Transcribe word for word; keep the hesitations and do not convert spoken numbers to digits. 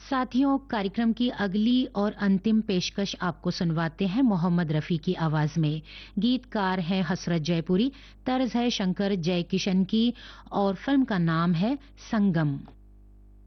साथियों, कार्यक्रम की अगली और अंतिम पेशकश आपको सुनवाते हैं मोहम्मद रफी की आवाज में। गीतकार हैं हसरत जयपुरी, तर्ज है शंकर जयकिशन की और फिल्म का नाम है संगम।